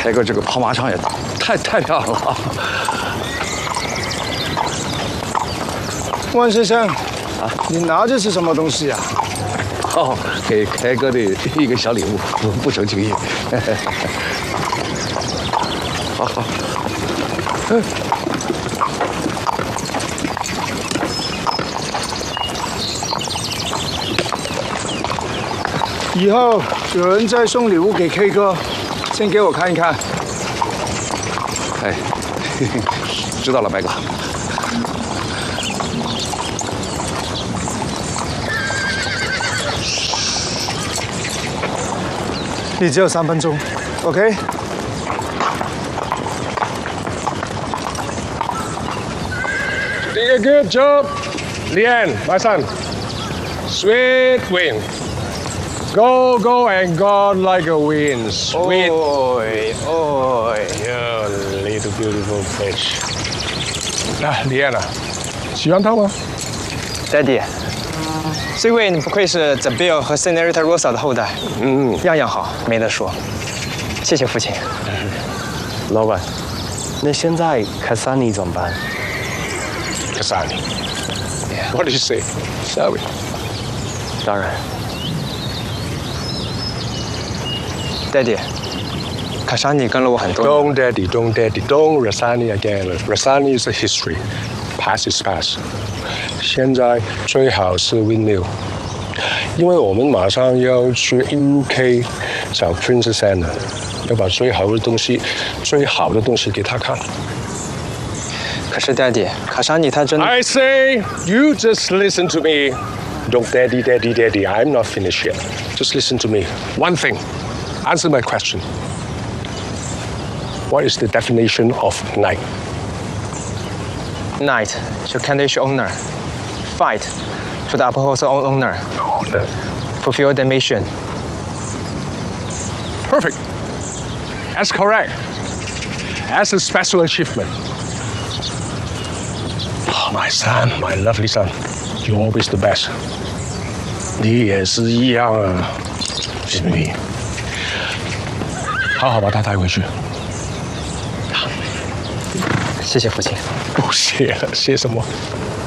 K 哥这个跑马场也太漂亮了。 万先生，啊，你拿的是什么东西啊？ 哦，给 K 哥的一个小礼物，不成敬意。好。 以后有人再送礼物给 K 哥，先给我看一看。 哎，知道了，白哥。 你只有3分钟 ，OK？ Did a good job, Lian, my son. Sweet wind. Go and go like a wind. Sweet. Oi. You little beautiful fish. 啊，李安啊，喜欢它吗 Daddy，这位你不愧是 The Bill 和 Senorita Rosa 的后代，样样好，没得说。谢谢父亲。 老板，那现在卡萨尼怎么办？ Kasani. What did you say? Sorry. 当然。 Daddy，卡莎尼跟了我很多。 Don't daddy. Rasani again. Rasani is a history. Past is past. 现在最好是 windmill， 因为我们马上要去 UK 找 Princess Anne， 要把最好的东西给他看。 可是 Daddy， 卡莎尼他真的。 I say you just listen to me. Don't daddy. I'm not finished yet. Just listen to me. One thing. Answer my question. What is the definition of knight? Knight 是 Candish owner， fight for the upholder owner， fulfill the mission。 Perfect. That's correct. That's a special achievement. Oh, my son, my lovely son, you're always the best. 你也是一样啊，是不是？好好把他带回去。 谢谢父亲。 不谢了，谢什么？